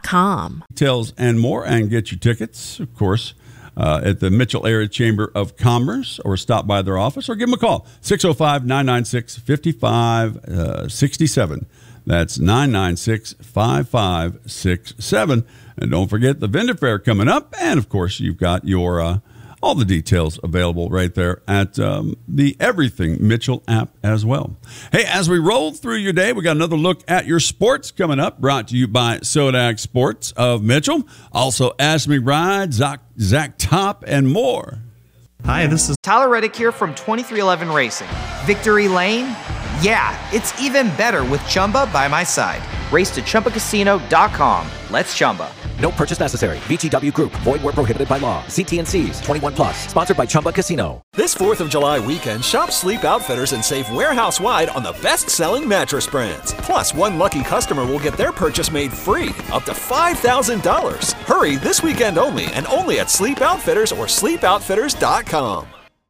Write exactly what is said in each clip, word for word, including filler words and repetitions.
com. Details and more, and get your tickets, of course, uh, at the Mitchell Area Chamber of Commerce, or stop by their office, or give them a call, six oh five, nine nine six, five five six seven. That's nine nine six, five five six seven. And don't forget the vendor fair coming up. And, of course, you've got your uh, all the details available right there at um, the Everything Mitchell app as well. Hey, as we roll through your day, we got another look at your sports coming up, brought to you by Sodak Sports of Mitchell. Also, Ask McBride, Zach, Zach Top, and more. Hi, this is Tyler Reddick here from twenty-three eleven Racing. Victory Lane? Yeah, it's even better with Chumba by my side. Race to Chumba Casino dot com. Let's Chumba. No purchase necessary. V G W Group. Void where prohibited by law. See T and C's. twenty-one plus. Sponsored by Chumba Casino. This fourth of July weekend, shop Sleep Outfitters and save warehouse-wide on the best-selling mattress brands. Plus, one lucky customer will get their purchase made free, up to five thousand dollars. Hurry, this weekend only, and only at Sleep Outfitters or sleep outfitters dot com.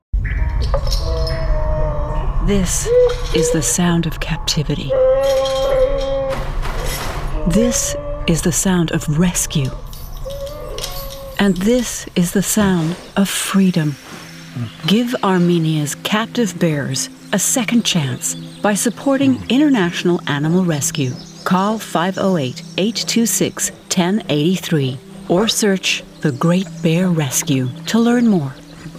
This is the sound of captivity. This is the sound of rescue. And this is the sound of freedom. Give Armenia's captive bears a second chance by supporting International Animal Rescue. Call five oh eight, eight two six, one oh eight three or search The Great Bear Rescue to learn more.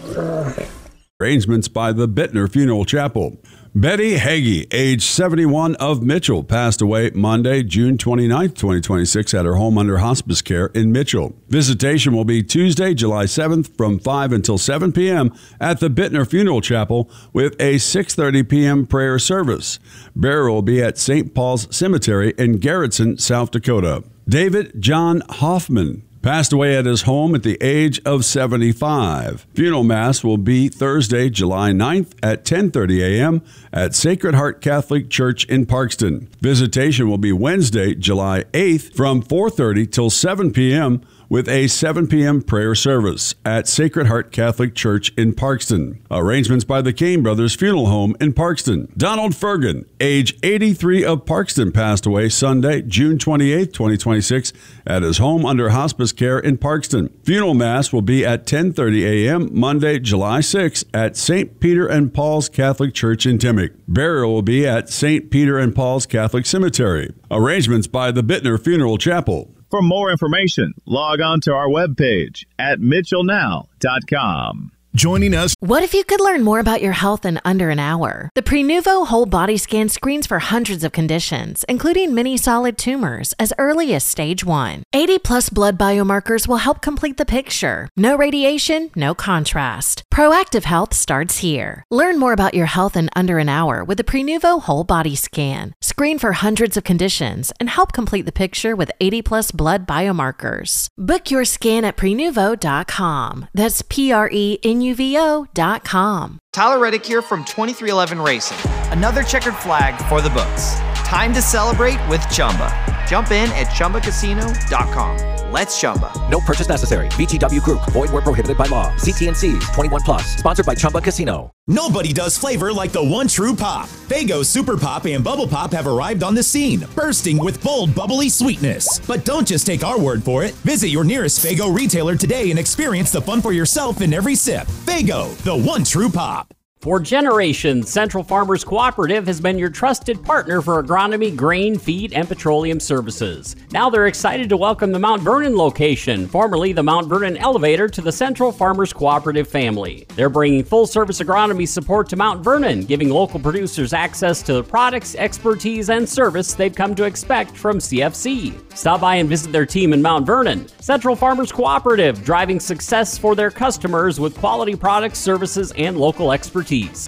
Arrangements by the Bittner Funeral Chapel. Betty Hagee, age seventy-one, of Mitchell, passed away Monday, June twenty-ninth, twenty twenty-six, at her home under hospice care in Mitchell. Visitation will be Tuesday, July seventh, from five until seven p.m. at the Bittner Funeral Chapel with a six thirty p.m. prayer service. Burial will be at Saint Paul's Cemetery in Garrettson, South Dakota. David John Hoffman passed away at his home at the age of seventy-five. Funeral Mass will be Thursday, July ninth at ten thirty a.m. at Sacred Heart Catholic Church in Parkston. Visitation will be Wednesday, July eighth from four thirty till seven p.m. with a seven p.m. prayer service at Sacred Heart Catholic Church in Parkston. Arrangements by the Kane Brothers Funeral Home in Parkston. Donald Fergan, age eighty-three, of Parkston, passed away Sunday, June twenty-eighth, twenty twenty-six, at his home under hospice care in Parkston. Funeral Mass will be at ten thirty a.m. Monday, July sixth at Saint Peter and Paul's Catholic Church in Timmock. Burial will be at Saint Peter and Paul's Catholic Cemetery. Arrangements by the Bittner Funeral Chapel. For more information, log on to our webpage at mitchell now dot com. Joining us. What if you could learn more about your health in under an hour? The Prenuvo Whole Body Scan screens for hundreds of conditions, including many solid tumors, as early as stage one. eighty plus blood biomarkers will help complete the picture. No radiation, no contrast. Proactive health starts here. Learn more about your health in under an hour with the Prenuvo Whole Body Scan. Screen for hundreds of conditions and help complete the picture with eighty plus blood biomarkers. Book your scan at prenuvo dot com. That's P R E N U V O dot com. Tyler Reddick here from twenty-three eleven Racing. Another checkered flag for the books. Time to celebrate with Chumba. Jump in at chumba casino dot com. Let's Chumba. No purchase necessary. V G W Group. Void where prohibited by law. See T and C's. twenty-one plus. Sponsored by Chumba Casino. Nobody does flavor like the one true pop. Faygo Super Pop and Bubble Pop have arrived on the scene, bursting with bold, bubbly sweetness. But don't just take our word for it. Visit your nearest Faygo retailer today and experience the fun for yourself in every sip. Faygo, the one true pop. For generations, Central Farmers Cooperative has been your trusted partner for agronomy, grain, feed, and petroleum services. Now they're excited to welcome the Mount Vernon location, formerly the Mount Vernon Elevator, to the Central Farmers Cooperative family. They're bringing full-service agronomy support to Mount Vernon, giving local producers access to the products, expertise, and service they've come to expect from C F C. Stop by and visit their team in Mount Vernon. Central Farmers Cooperative, driving success for their customers with quality products, services, and local expertise.